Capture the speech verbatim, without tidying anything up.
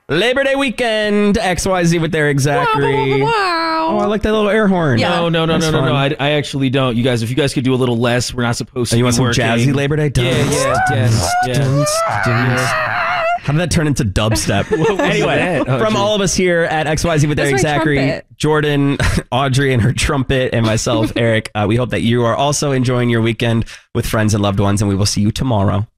Labor Day weekend, X Y Z with Eric Zachary. Wow, wow, wow. Oh, I like that little air horn. Yeah. No, no, no, That's no, no, fun. no. I, I actually don't. You guys, if you guys could do a little less, we're not supposed to Oh, you be want some working. jazzy Labor Day? Yeah, yeah, yes, yeah. Dance, dance. How did that turn into dubstep? Anyway, that? Oh, from geez. all of us here at X Y Z with That's Eric my Zachary, trumpet. Jordan, Audrey and her trumpet, and myself, Eric, uh, we hope that you are also enjoying your weekend with friends and loved ones, and we will see you tomorrow.